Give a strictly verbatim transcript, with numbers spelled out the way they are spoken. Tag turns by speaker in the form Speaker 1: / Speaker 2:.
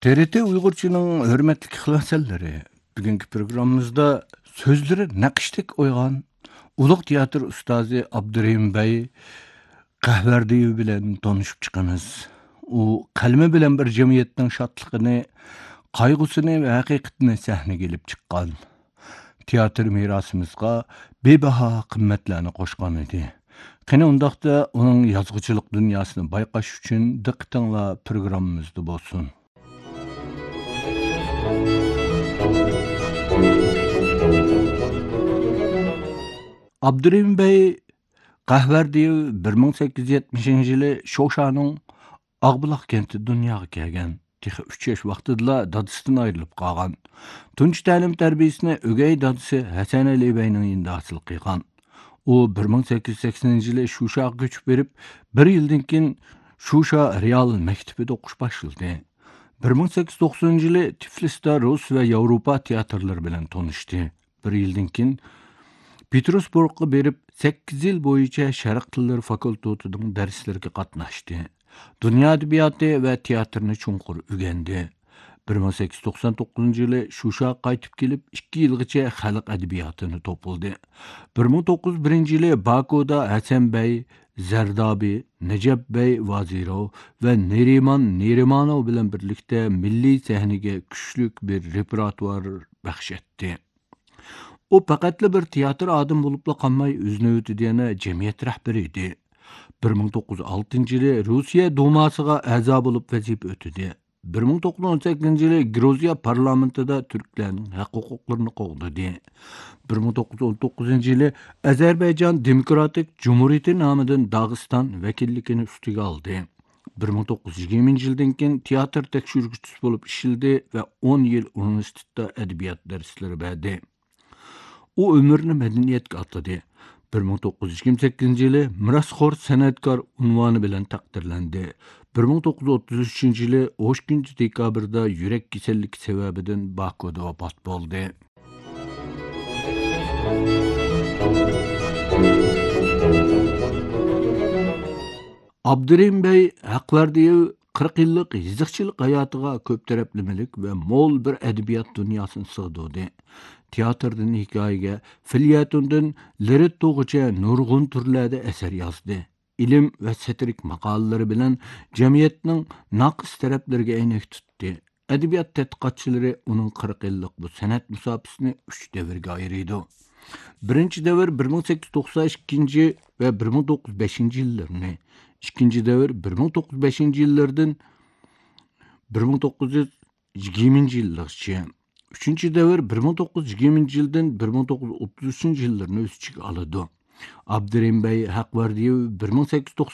Speaker 1: T R T Uyg'urchining hurmatli ixlosonlari, bugungi programmamizda so'zlari naqshdek o'ygan ulug' teatr ustozi Abdurahim Bey Qahvardiyev bilan tanishib chiqamiz. U qalmi bilan bir jamiyatning shodligini, qayg'usini va haqiqatini sahnaga kelib chiqqan. Teatr merosimizga bebaho qimmatlarni qo'shgan edi. Qani undaqda uning yozuvchilik dunyosini bayqash uchun diqqatinglar programmamizda bo'lsin. Abdurahim Bey Qahvardiyev bir ming sakkiz yuz yetmishinchi yili Sho'shaning Og'buloq kenti dunyoga kelgan. Texi uch yosh vaqtida dadasidan ayrilib qolgan. Tunç ta'lim tarbiyasini o'gay dadasi Hasan Ali Beyning yonida hosil qilgan. U bir ming sakkiz yuz saksoninchi yili Sho'shaga ko'chib berib, bir yildan keyin Sho'sha Real maktabida o'qish boshladi. bir ming sakkiz yuz to'qsoninchi yili Tiflisda Rus va Yevropa teatrlari bilan tanishdi. Bir yildan keyin Petersburgga berib, sakkiz yil bo'yicha Sharq tillari fakultetining darslariga qatnashdi. Dunyo adabiyoti va teatrni chunqur o'rgandi. bir ming sakkiz yuz to'qson to'qqizinchi yili Sho'shaga qaytib kelib, ikki yilgacha xalq adabiyotini to'pildi. bir ming to'qqiz yuz birinchi yili Bakuda Hasan Bey, Zardabi, Najab Bey Vazirov va Neriman Nerimanov bilan birlikda milliy sahnaga kuchli bir repertuar baxsh etdi. U faqatli bir teatr odim bo'libla qolmay, o'zini o'tidiyana jamiyat rahbari edi. bir ming to'qqiz yuz oltinchi yili Rossiya Dumasiga a'zo bo'lib vazifa o'tadi. bir ming to'qqiz yuz o'n sakkizinchi yili Gruziya parlamentida turklarning haq-huquqlarini qo'g'dadi. bir ming to'qqiz yuz o'n to'qqizinchi yili Ozarbayjon Demokratik Jumhuriyati nomidan Dog'iston vakilligini ustiga oldi. bir ming to'qqiz yuz yigirmanchi yildan keyin teatr tekshiruvchisi bo'lib ishildi va o'n yil universitetda adabiyot darslari berdi. U umrni madaniyatga atadi. bir ming to'qqiz yuz yigirma sakkizinchi yili Mirosxo'r san'atkor unvoni bilan taqdirlandi. bir ming to'qqiz yuz o'ttiz uchinchi yili o'ttizinchi dekabrda yurak kasalligi sababidan Bakuda vafot bo'ldi. Abdurahim Bey Qahvardiyev qirq yillik yiziqchilik hayotiga ko'p taraflamalik va mo'l bir adabiyot dunyosini sig'dirdi. Teatrdan hikoyaga, filyatondan lirik to'g'icha nurg'un turlarda asar yozdi. Ilm va satirik maqolalari bilan jamiyatning naqs taraflariga aynak tutdi. Adabiyot tadqiqotchilari uning qirq yillik bu san'at musobaqasini uch davrga ayirdi. Birinchi davr bir ming sakkiz yuz to'qson ikkinchi va bir ming to'qqiz yuz beshinchi yillarni, ikkinchi davr bir ming to'qqiz yuz beshinchi yillardan bir ming to'qqiz yuz yigirmanchi yillargacha, uchinchi davr bir ming to'qqiz yuz yigirmanchi yildan bir ming to'qqiz yuz o'ttiz uchinchi yillarni o'z ichiga oladi. Abdurahim Bey Qahvardiyev bir ming sakkiz yuz